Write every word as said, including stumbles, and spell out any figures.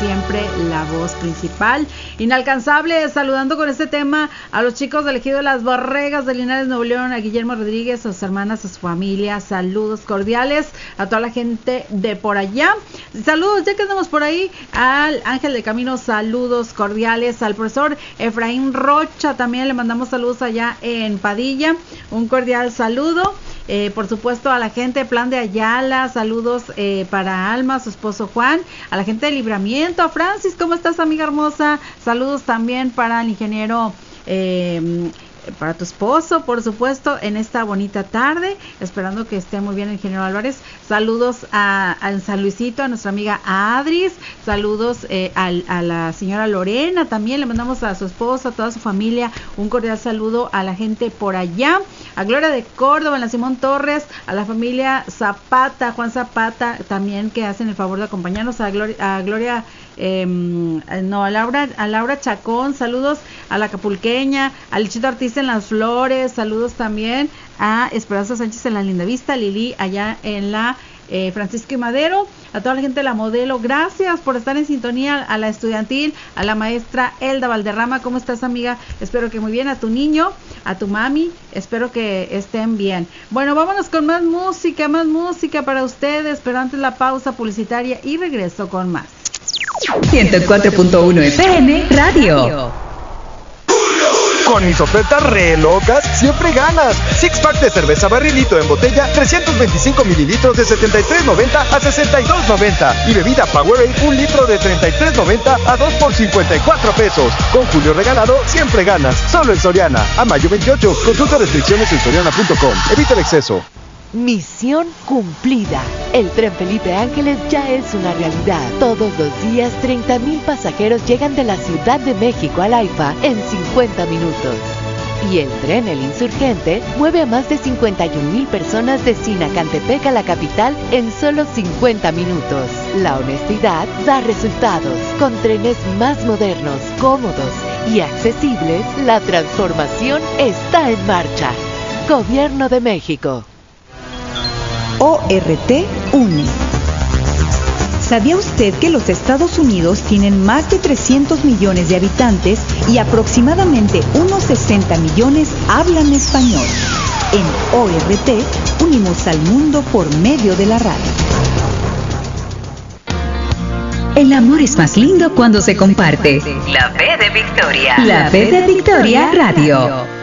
siempre la voz principal. Inalcanzable, saludando con este tema a los chicos del Ejido de las Borregas de Linares, Nuevo León, a Guillermo Rodríguez, a sus hermanas, a su familia, saludos cordiales a toda la gente de por allá. Saludos, ya que andamos por ahí, al Ángel de Camino, saludos cordiales, al profesor Efraín Rocha, también le mandamos saludos allá en Padilla, un cordial saludo. Eh, por supuesto a la gente de Plan de Ayala, saludos eh, para Alma, su esposo Juan, a la gente de Libramiento, a Francis, ¿cómo estás, amiga hermosa? Saludos también para el ingeniero, eh, para tu esposo, por supuesto, en esta bonita tarde, esperando que esté muy bien el ingeniero Álvarez. Saludos a, a San Luisito, a nuestra amiga Adris, saludos eh, a, a la señora Lorena, también le mandamos a su esposo, a toda su familia, un cordial saludo a la gente por allá, a Gloria de Córdoba, a la Simón Torres, a la familia Zapata, Juan Zapata, también que hacen el favor de acompañarnos, a Gloria, a Gloria Eh, no, a Laura, a Laura Chacón, saludos a la Acapulqueña, a Lichito Ortiz en Las Flores, saludos también a Esperanza Sánchez en la Lindavista, Lili allá en la eh, Francisco y Madero, a toda la gente de la Modelo, gracias por estar en sintonía, a la estudiantil, a la maestra Elda Valderrama, ¿cómo estás, amiga? Espero que muy bien, a tu niño, a tu mami, espero que estén bien. Bueno, vámonos con más música, más música para ustedes, pero antes la pausa publicitaria y regreso con más. ciento cuatro punto uno F M Radio. Con mis ofertas re locas, siempre ganas. Six pack de cerveza barrilito en botella, trescientos veinticinco mililitros de setenta y tres noventa a sesenta y dos noventa. Y bebida Powerade, un litro de treinta y tres noventa a dos por cincuenta y cuatro pesos. Con Julio regalado, siempre ganas. Solo en Soriana. A mayo veintiocho. Consulta restricciones en soriana punto com. Evita el exceso. Misión cumplida. El Tren Felipe Ángeles ya es una realidad. Todos los días, treinta mil pasajeros llegan de la Ciudad de México al AIFA en cincuenta minutos. Y el tren El Insurgente mueve a más de cincuenta y un mil personas de Sinacantepec a la capital en solo cincuenta minutos. La honestidad da resultados. Con trenes más modernos, cómodos y accesibles, la transformación está en marcha. Gobierno de México. O R T une. ¿Sabía usted que los Estados Unidos tienen más de trescientos millones de habitantes y aproximadamente unos sesenta millones hablan español? En O R T unimos al mundo por medio de la radio. El amor es más lindo cuando se comparte. La B de Victoria. La B de Victoria Radio.